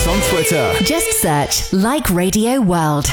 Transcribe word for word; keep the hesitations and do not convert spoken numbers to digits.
us on Twitter. Just search Like Radio World.